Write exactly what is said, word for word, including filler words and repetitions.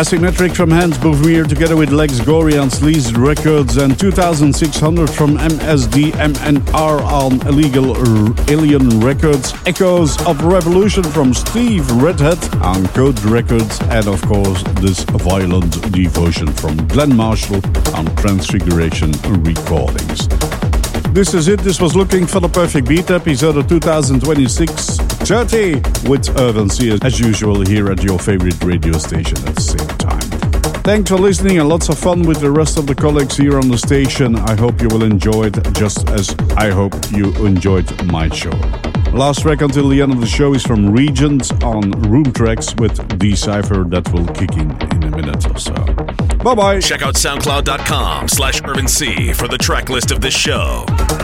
Asymmetric from Hans Bouvier together with Lex Gorian's Leased Records, and two thousand six hundred from M S D M N R on Illegal Alien Records. Echoes of Revolution from Steve Redhead on Code Records, and of course this Violent Devotion from Glenn Marshall on Transfiguration Recordings. This is it. This was Looking for the Perfect Beat, episode of two thousand twenty-six thirty with Irvin C, as usual, here at your favorite radio station at the same time. Thanks for listening, and lots of fun with the rest of the colleagues here on the station. I hope you will enjoy it just as I hope you enjoyed my show. Last track until the end of the show is from Regent on Room Tracks with Decipher, that will kick in in a minute or so. Bye-bye. Check out soundcloud.com slash Irvin C for the track list of this show.